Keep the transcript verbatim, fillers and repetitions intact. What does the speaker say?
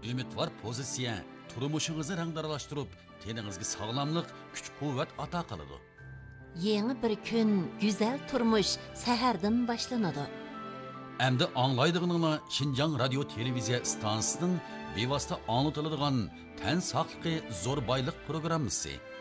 umidvor pozitsiya turmushingizni rangdaralashtirib, teningizga sog'lomlik, kuch-quvvat ato qiladi. Yeni bir kun, güzel turmuş sahardan boshlanadi. Endi anglaydig'ininglar Xinjiang radio televiziya stansiyasining bevosita anglatiladigan tan saqligi zo'r boylik programmasi.